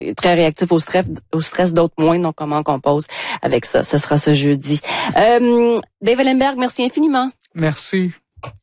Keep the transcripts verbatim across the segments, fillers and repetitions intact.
très réactifs au stress, au stress, d'autres moins. Donc, comment on compose avec ça? Ce sera ce jeudi. Euh, Dave Ellenberg, merci infiniment. Merci.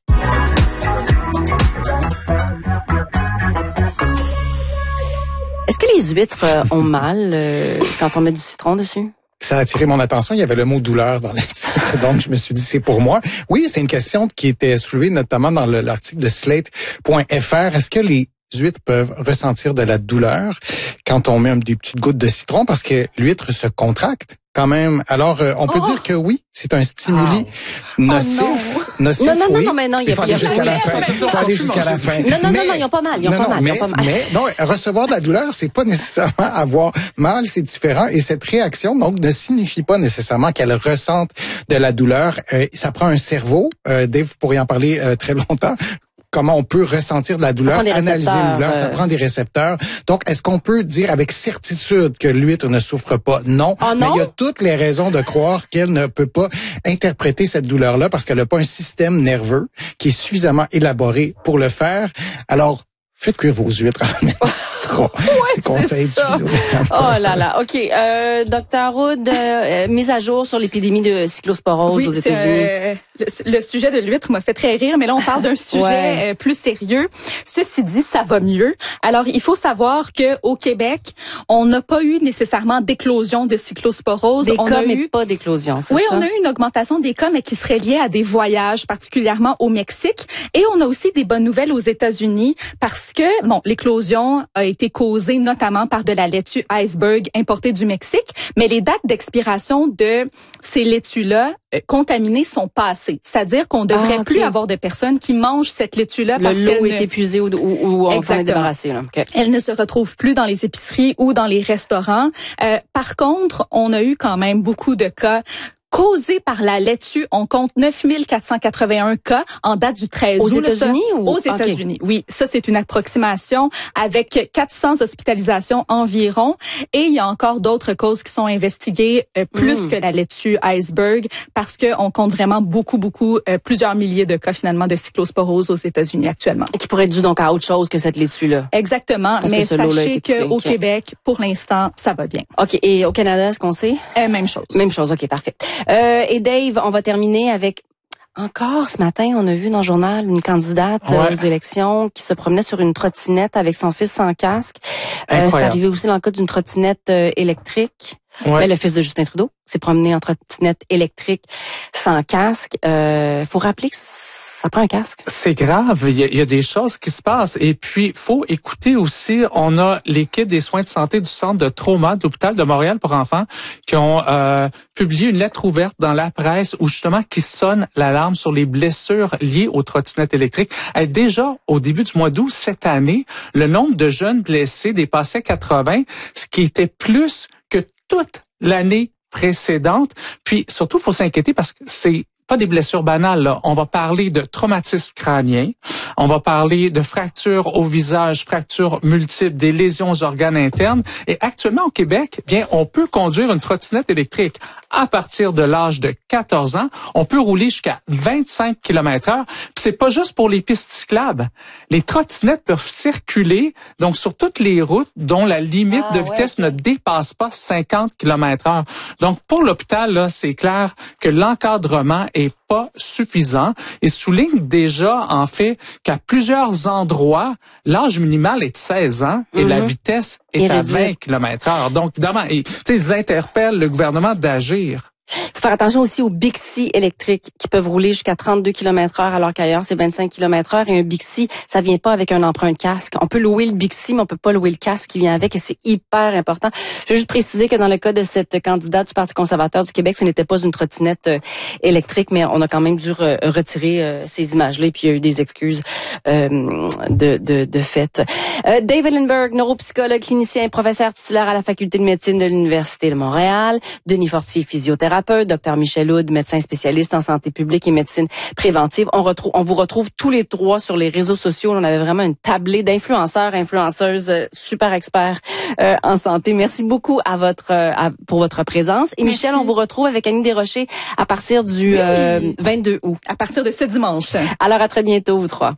Est-ce que les huîtres euh, ont mal euh, quand on met du citron dessus? Ça a attiré mon attention. Il y avait le mot douleur dans l'article, donc je me suis dit c'est pour moi. Oui, c'est une question qui était soulevée notamment dans le, l'article de slate point f r. Est-ce que les huîtres peuvent ressentir de la douleur quand on met des petites gouttes de citron parce que l'huître se contracte quand même. Alors, euh, on peut oh. dire que oui, c'est un stimuli oh. nocif. Oh non. nocif, non, non, oui. non, non, mais non, il y a, il faut il y a, aller jusqu'à oui, la fin. Il faut aller jusqu'à la fin. Non, non, mais, non, non, ils ont pas mal, ils ont non, pas non, mal, mais, ils ont pas mal. Mais non, recevoir de la douleur, c'est pas nécessairement avoir mal, c'est différent. Et cette réaction, donc, ne signifie pas nécessairement qu'elle ressente de la douleur. Euh, ça prend un cerveau. Euh, Dave, vous pourriez en parler euh, très longtemps. Comment on peut ressentir de la douleur, analyser la douleur, euh... ça prend des récepteurs. Donc, est-ce qu'on peut dire avec certitude que l'huître ne souffre pas? Non, oh non? Mais il y a toutes les raisons de croire qu'elle ne peut pas interpréter cette douleur-là parce qu'elle n'a pas un système nerveux qui est suffisamment élaboré pour le faire. Alors, faites cuire vos huîtres en même citron. Ouais, c'est conseil ça. Oh là là. OK. Euh, Docteur Roud, euh, mise à jour sur l'épidémie de cyclosporose oui, aux États-Unis. Euh, le, le sujet de l'huître m'a fait très rire, mais là, on parle d'un sujet ouais. euh, plus sérieux. Ceci dit, ça va mieux. Alors, il faut savoir que au Québec, on n'a pas eu nécessairement d'éclosion de cyclosporose. Des on cas, a mais eu... pas d'éclosion, c'est oui, ça? on a eu une augmentation des cas, mais qui serait liée à des voyages, particulièrement au Mexique. Et on a aussi des bonnes nouvelles aux États-Unis parce que, bon, l'éclosion a été causée notamment par de la laitue iceberg importée du Mexique, mais les dates d'expiration de ces laitues-là euh, contaminées sont passées. C'est-à-dire qu'on devrait ah, okay. plus avoir de personnes qui mangent cette laitue-là parce qu'elle l'eau ne... est épuisée ou, ou, ou on s'en est débarrassé. Là. Okay. Elle ne se retrouve plus dans les épiceries ou dans les restaurants. Euh, par contre, on a eu quand même beaucoup de cas causés par la laitue. On compte neuf mille quatre cent quatre-vingt-un cas en date du treize août. Aux États-Unis ou aux États-Unis? Okay. Oui, ça c'est une approximation avec quatre cents hospitalisations environ. Et il y a encore d'autres causes qui sont investiguées euh, plus mm. que la laitue iceberg parce que on compte vraiment beaucoup, beaucoup, euh, plusieurs milliers de cas finalement de cyclosporose aux États-Unis actuellement. Et qui pourrait être dû donc à autre chose que cette laitue-là. Exactement. Parce mais que sachez qu'au okay. Québec, pour l'instant, ça va bien. OK. Et au Canada, est-ce qu'on sait? Euh, même chose. Même chose. OK, parfait. Euh, et Dave, on va terminer avec encore ce matin, on a vu dans le journal une candidate ouais. euh, aux élections qui se promenait sur une trottinette avec son fils sans casque. Euh, c'est arrivé aussi dans le cas d'une trottinette euh, électrique. Ouais. Ben, le fils de Justin Trudeau s'est promené en trottinette électrique sans casque. Euh, faut rappeler que ça prend un casque. C'est grave. Il y, a, il y a des choses qui se passent. Et puis, faut écouter aussi, on a l'équipe des soins de santé du centre de trauma de l'hôpital de Montréal pour enfants qui ont euh, publié une lettre ouverte dans la presse où justement qui sonne l'alarme sur les blessures liées aux trottinettes électriques. Et déjà, au début du mois d'août cette année, le nombre de jeunes blessés dépassait quatre-vingts, ce qui était plus que toute l'année précédente. Puis, surtout, il faut s'inquiéter parce que c'est pas des blessures banales, là. On va parler de traumatisme crânien, on va parler de fractures au visage, fractures multiples, des lésions aux organes internes. Et actuellement, au Québec, bien, on peut conduire une trottinette électrique à partir de l'âge de quatorze ans. On peut rouler jusqu'à vingt-cinq kilomètres heure. Puis c'est pas juste pour les pistes cyclables. Les trottinettes peuvent circuler, donc sur toutes les routes dont la limite ah, de vitesse ouais. ne dépasse pas cinquante kilomètres heure. Donc, pour l'hôpital, là, c'est clair que l'encadrement est pas suffisant et souligne déjà, en fait, qu'à plusieurs endroits, l'âge minimal est de seize ans et mm-hmm. la vitesse est et à réduit. vingt kilomètres heure. Donc, évidemment, ils, ils interpellent le gouvernement d'agir. Il faut faire attention aussi aux Bixi électriques qui peuvent rouler jusqu'à trente-deux kilomètres heure alors qu'ailleurs c'est vingt-cinq kilomètres heure et un Bixi, ça vient pas avec un emprunt de casque. On peut louer le Bixi mais on peut pas louer le casque qui vient avec et c'est hyper important. Je veux juste préciser que dans le cas de cette candidate du Parti conservateur du Québec, ce n'était pas une trottinette euh, électrique mais on a quand même dû re- retirer euh, ces images-là et puis il y a eu des excuses euh, de, de, de fait. Euh, Dave Ellenberg, neuropsychologue, clinicien, professeur titulaire à la Faculté de médecine de l'Université de Montréal. Denis Fortier, physiothérapeute. Docteur Michel Houde, médecin spécialiste en santé publique et médecine préventive. On retrouve, on vous retrouve tous les trois sur les réseaux sociaux. On avait vraiment une tablée d'influenceurs, influenceuses, euh, super experts euh, en santé. Merci beaucoup à votre euh, à, pour votre présence. Et Merci. Michel, on vous retrouve avec Annie Desrochers à partir du oui. euh, vingt-deux août. À partir de ce dimanche. Alors à très bientôt, vous trois.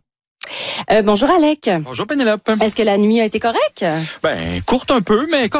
Euh, bonjour Alec. Bonjour Pénélope. Est-ce que la nuit a été correcte? Ben, courte un peu, mais